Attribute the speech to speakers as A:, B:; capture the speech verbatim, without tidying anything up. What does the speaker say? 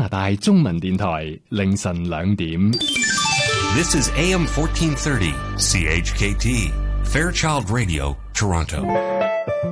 A: 拿大中文電台凌晨兩點。
B: This is A M fourteen thirty C H K T Fairchild Radio, Toronto.